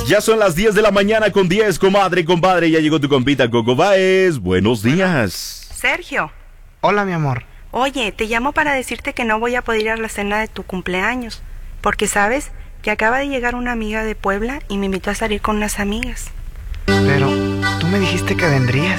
Ya son las 10 de la mañana con 10, comadre y compadre. Ya llegó tu compita Coco Baez. Buenos días. Sergio. Hola, mi amor. Oye, te llamo para decirte que no voy a poder ir a la cena de tu cumpleaños. Porque, ¿sabes? Que acaba de llegar una amiga de Puebla y me invitó a salir con unas amigas. Pero tú me dijiste que vendrías.